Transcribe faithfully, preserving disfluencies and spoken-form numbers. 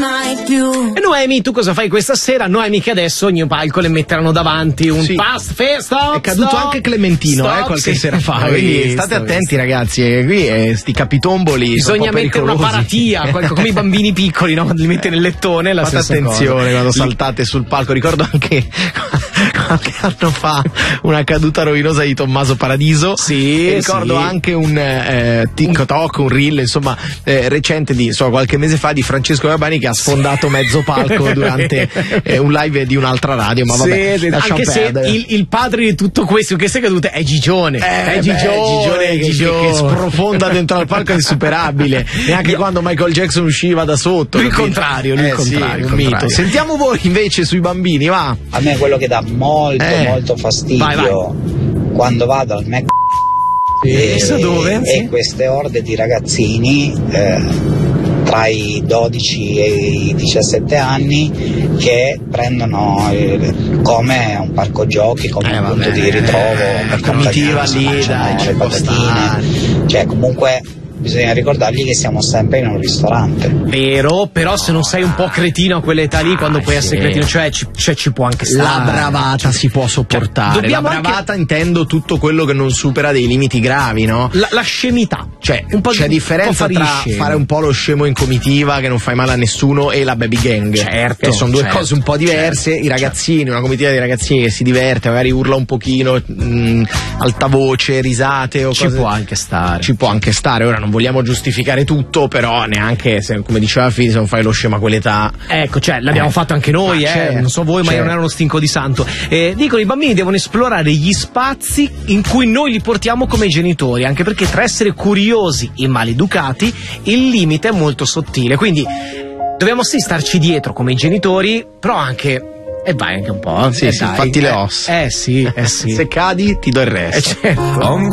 mai più. E Noemi, tu cosa fai questa sera? Noemi che adesso ogni palco le metteranno davanti un sì. past stop, è caduto stop, anche Clementino stop, eh, qualche sì. sera fa, Hai quindi visto, state hai attenti visto. ragazzi, eh, qui eh, sti capitomboli bisogna sono un po' mettere una pericolosi. paratia qualche, come i bambini piccoli, no? Quando li metti nel lettone la fate stessa attenzione cosa. quando saltate sul palco. Ricordo anche qualche anno fa una caduta rovinosa di Tommaso Paradiso. Sì, e ricordo sì. anche un eh, TikTok, un reel insomma eh, recente di so, qualche mese fa di Francesco Gabbani che ha sfondato mezzo palco durante eh, un live di un'altra radio, ma vabbè, sì, lasciamo anche perdere. se il, il padre di tutto questo che sei cadute è Gigione, Eh, è Gigione, beh, Gigione che, Gigione. che sprofonda dentro al palco è insuperabile. Neanche Io- quando Michael Jackson usciva da sotto. Lui il capito? contrario, lui il Eh, sì, contrario, il un mito. contrario. Sentiamo voi invece sui bambini, va. A me quello che dà molto Eh. molto fastidio Vai, vai. quando vado al Mac e, Chissà dove, e sì. queste orde di ragazzini eh, tra i dodici e i diciassette anni che prendono il, come un parco giochi, come Eh, un punto vabbè, di ritrovo, eh, per comitiva compagnia, si lì, mangiano dai, ci le può patatine, cioè comunque bisogna ricordargli che siamo sempre in un ristorante. Vero, però se non sei un po' cretino a quell'età lì, quando Ah, puoi sì. essere cretino, cioè ci, cioè ci può anche stare. La bravata si può sopportare. Cioè, dobbiamo la bravata anche- intendo tutto quello che non supera dei limiti gravi, no? La, la scemità, Cioè, un po' c'è di- differenza un po' tra fare gli scemi. fare un po' lo scemo in comitiva che non fai male a nessuno e la baby gang. Certo, che sono due certo, cose un po' diverse. certo, I ragazzini, una comitiva di ragazzini che si diverte, magari urla un pochino, mh, altavoce, risate o Ci cose. può anche stare. Ci può anche stare. Ora non vogliamo giustificare tutto, però neanche se, come diceva Fili, se non fai lo scemo a quell'età. Ecco, cioè l'abbiamo Eh. fatto anche noi, Ma eh. certo, non so voi, ma io certo. non era uno stinco di santo. Eh, dicono i bambini devono esplorare gli spazi in cui noi li portiamo come genitori, anche perché tra essere curiosi e maleducati il limite è molto sottile. Quindi dobbiamo sì starci dietro come i genitori, però anche. E vai anche un po'. Sì, eh, sì, dai. fatti le Eh, ossa. Eh sì, eh sì. Se cadi ti do il resto. Eh, certo.